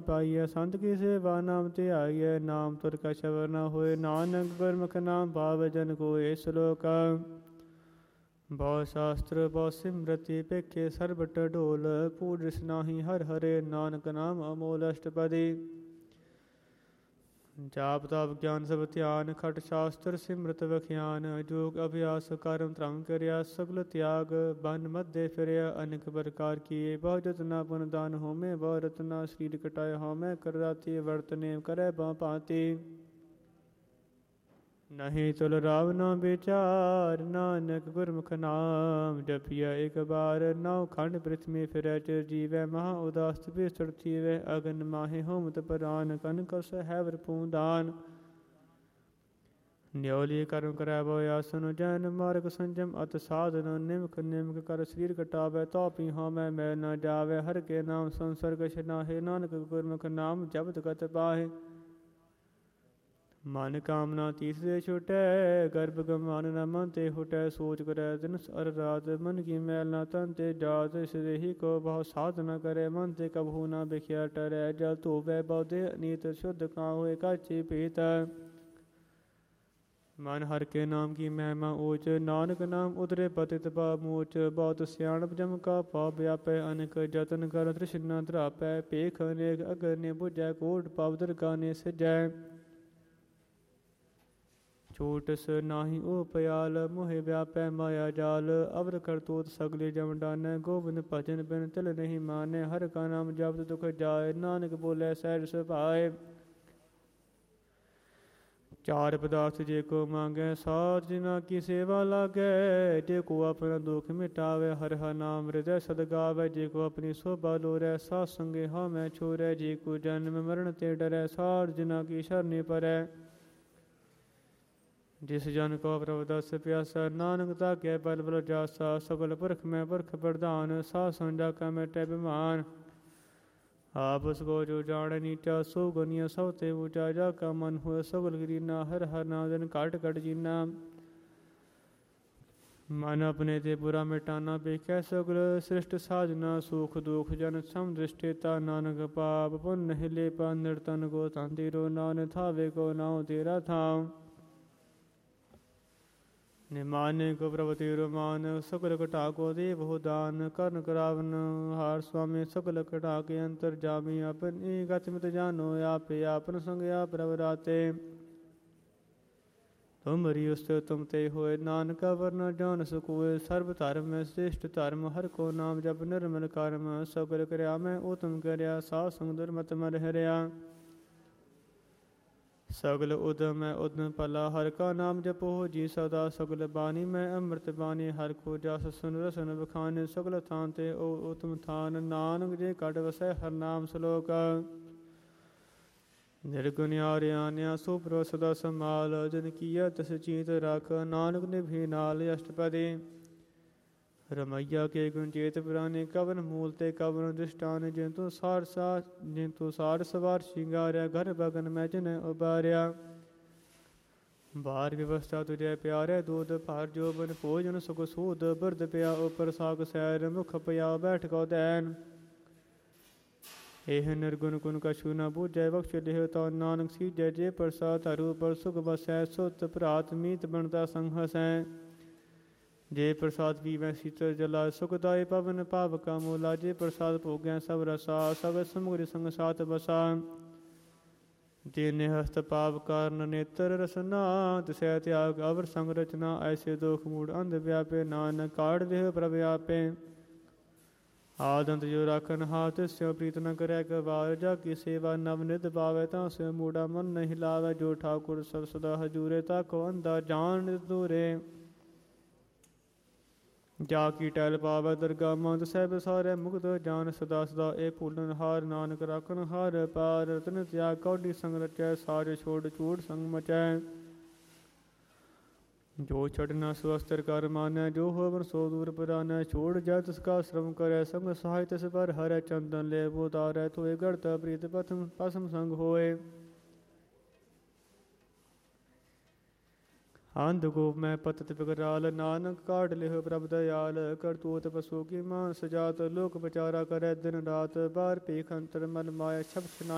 पाइय संत की सेवा नाम त्याइय नाम तुर का शबर न होए नानक गुरमुख नाम पाव जन कोय श्लोक बहु शास्त्र बहु सिमरति पेखे सरबट ढोल पूज नाहि हर हरे नानक नाम अमोल अष्टपदी जाप ताप ज्ञान सब ध्यान खट शास्त्र सिमरत वख्यान जोग अभ्यास कर्म त्रम करया सगल त्याग बन मध्य फिरया अनेक प्रकार किए बहु जतना पुन दान होमे बहु रत्ना शरीर कटाय होमे कर राति वर्तने करे बाँ पाती नहीं तुल राव न विचार नानक गुरमुख नाम जपिया एक बार नौ खंड पृथ्वी फिर चिर जीवै महा उदास्त बिस्तड़ थीवै अगन माहे होमत परान कन कस हैवर पूदान न्योली कर्म करैबो आसन जैन मार्ग संजम अत साधन निमक निमक कर शरीर कटावै तो पी होमै मैं न जावै हर के नाम संसर्ग नाहे नानक गुरमुख नाम जपत कत पाहे मन कामना तीसरे छुटै गर्भ गमान न मन ते हुटै सोच करै दिन अर रात मन की मैल न तन ते जात ही को बहु साधना करे मन ते कबहू न बिखिया टरै जल धोवै बौदे नीत शुद्ध काहू काची पीत मन हर के नाम की महिमा ऊंच नानक नाम उतरे पतित पामोच बहुत सियाणप जम का पाप व्यापै अनेक जतन कर तृष्णा ध्रापै पेख अनेक अग्नि बुझै कोट पावदर काने सजै छोटस नाही उपयाल मोहे व्यापै माया जाल अवर करतूत सगले जम डानै गोविंद भजन बिन तिल नहीं माने हर का नाम जपत दुख जाय नानक बोले सहज सुभाए चार पदार्थ जे को मांगे सात जिना की सेवा लागे जे को अपना दुख मिटावे हर हर नाम हृदय सद गावे जे को अपनी शोभा लोरै सात संगे हा मैं छोरै जे को जन्म मरण ते डरै सार जिना की शरणी परै जिस जन को प्रभु दस प्यासा नानक ताके बल बल जासा सकल पुरख में पुरख प्रधान सा संजा का मेटे विमान आप उसको जो जाने नीचा सो गनिया सौते ऊंचा जा का मन हुए सगल गिरीना हर हर नादन काट कट जीना मन अपने ते बुरा मिटाना बेकै सगल सृष्ट साजना सुख दुख जन सम दृष्टिता नानक पाप पुण्य हिले पा निर्तन को तांतिरो नान थावे को नाव तेरा था निमाने को प्रभति रोमान सकल कटा को देव हो दान कर्ण करावन हार स्वामी सकल कटा के अंतर जामी अपनी गतिमित जानो आप आपन संग आप प्रवराते तुमरी उस्त तुम ते होए नानक वर्ण जान सकोए सर्व धर्म में श्रेष्ठ धर्म हर को नाम जप निर्मल कर्म सकल करया में उत्तम करया सा सुंदर मत मर हरया सगल उदम है उदम पला हर का नाम जपो जी सदा सगल बानी में अमृत बानी हर को जास सुन रसन बखाने सगल थान ते ओ उत्तम थान नानक जे कट वसै हर नाम श्लोक निर्गुण आर्यान्या सुप्रो सदा संभाल जन किया तस चीत रख नानक ने भी नाल अष्टपदी रमैया के गुण चेत पुराने कवन मूल ते कवन दृष्टान जिंतु सार सवार शिंगार्या घर बगन में जिन उबार्या बार व्यवस्था तुझे प्यारे दूध भार जोबन भोजन सुख सूद बिरद पिया ऊपर साग सैर मुख पिया बैठ को दैन एह निर्गुण गुण कछु न बूझै बख्श देह तो नानक सीजै जे प्रसाद हरु पर सुख बसै सुत प्रात मीत बनता संघसै जे प्रसाद पीवै शीतल जला सुखदाय पवन पाव का मूला जे प्रसाद भोगै सब रसा सब समुद्र संग सात बसा जिन हस्त पाव कारण नेत्र रसना तिसै त्याग अवर संग रचना ऐसे दोख मूड अंध व्यापे नानक काढ़ देह प्रव्यापे आदंत जो राखन हाथ स्यो प्रीत न करै कबार जा की सेवा नव निध पावै ता स्यो मूढ़ा मन न हिलावै जो ठाकुर सब सदा हजूरे ताको अंधा जान दूरे जाकी टैल पावै दरगा मंद सैब सारे मुक्त जान सदा सदा ए भूलन हार नानक राखन हार पार रतन त्याग कौडी संग रचै सारे छोड़ चूड़ संग मचै जो छड़ना स्वस्त्र कर मानै जो होवन सो दूर पुरानै छोड़ जय तिसका श्रम करे संग सहाय तिस पर हरै चंदन ले उतारै तोय गढ़ता प्रीत पसम संग होए अंधगोप में पतत विकराल नानक काढ़ लिह प्रभ दयाल करतूत पशु की मान सजात लोक बचारा करे दिन रात बार पीख अंतर मन माया छप